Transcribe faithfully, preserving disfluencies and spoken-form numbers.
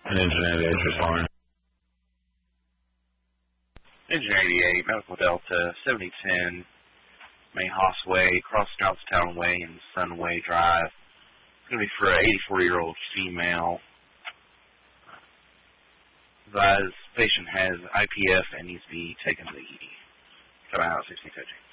An Engine eighty-eight responding. Engine eighty-eight, Medical Delta, seventy ten, Main Hoss Way, across Johnstown Way and Sunway Drive. It's going to be for an eighty-four-year-old female. Advised patient has I P F and needs to be taken to the E D. Come out, sixteen fifty.